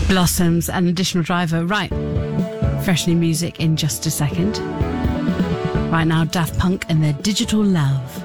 Blossoms and Additional Driver. Right, fresh new music in just a second. Right now, Daft Punk and their Digital Love.